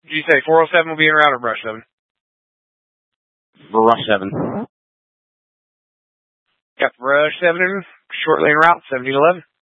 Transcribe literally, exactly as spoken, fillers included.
Did you say four oh seven will be in route or brush seven? Rush seven. Yep, rush seven, shortly en route, seventeen eleven.